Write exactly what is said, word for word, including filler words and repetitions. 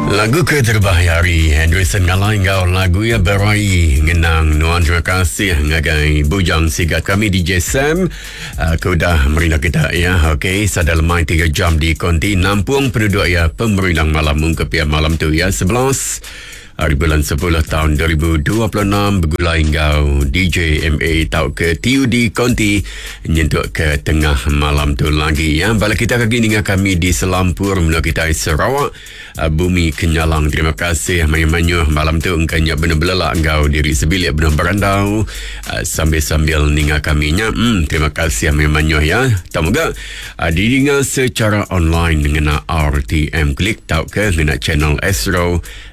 Lagu ke terbaik hari Henderson ngalai ngau lagu ya berai ngenang nuan terima kasih ngagai bujang sigat kami D J Sam. Aku dah merina kita ya. Okey, sadar lemai tiga jam di konti nampung penduduk ya pemerilang malam mungkepian malam tu ya sebelas hari bulan sepuluh tahun dua ribu dua puluh enam bergulai ngau D J M A tau ke T U D konti nyentuk ke tengah malam tu lagi ya. Bala kita kaki dengan kami di Selampur menurut kita Sarawak bumi kenyalang. Terima kasih manyu-manyu malam tu engkanya benar belelak engkau diri sebilik benar berandau uh, sambil-sambil ninga kaminya. Hmm, terima kasih manyu-manyu ya. Tahu juga uh, didengar secara online dengan R T M Klik tau ke dengan channel Astro